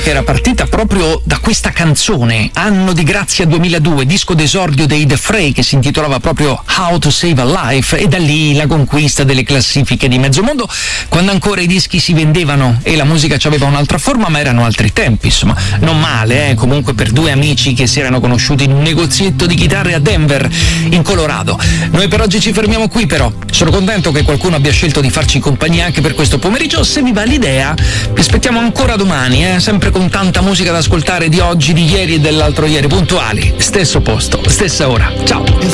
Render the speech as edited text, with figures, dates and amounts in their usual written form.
che era partita proprio da questa canzone, Anno di Grazia 2002, disco d'esordio dei The Fray, che si intitolava proprio How to Save a Life, e da lì la conquista delle classifiche di mezzo mondo, quando ancora i dischi si vendevano e la musica aveva un'altra forma, ma erano altri tempi, insomma. Non male, comunque, per due amici che si erano conosciuti in un negozietto di chitarre a Denver, in Colorado. Noi per oggi ci fermiamo qui, però. Sono contento che qualcuno abbia scelto di farci compagnia anche per questo pomeriggio. Se vi va l'idea, vi aspettiamo ancora domani, sempre con tanta musica da ascoltare di oggi, di ieri e dell'altro ieri, puntuali, stesso posto, stessa ora. Ciao!